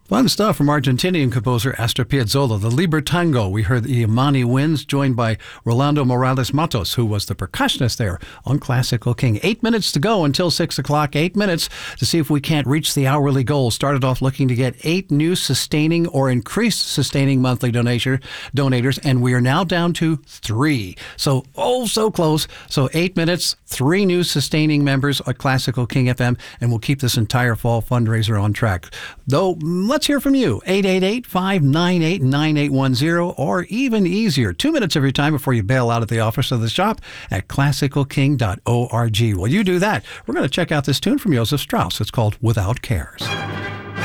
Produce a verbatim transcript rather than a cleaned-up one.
Fun stuff from Argentinian composer Astor Piazzolla, the Libertango. We heard the Imani Winds, joined by Rolando Morales Matos, who was the percussionist there on Classical King. Eight minutes to go until six o'clock. Eight minutes to see if we can't reach the hourly goal. Started off looking to get eight new sustaining or increased sustaining monthly donation, donators, and we are now down to three. So, oh, so close. So eight minutes, three new sustaining members at Classical King F M, and we'll keep this entire fall fundraiser on track. Though, let's hear from you. eight eight eight, five nine eight, nine eight one zero, or even easier, two minutes every time before you bail out at the office of the shop at classical king dot org. While you do that, we're going to check out this tune from Joseph Strauss. It's called Without Cares.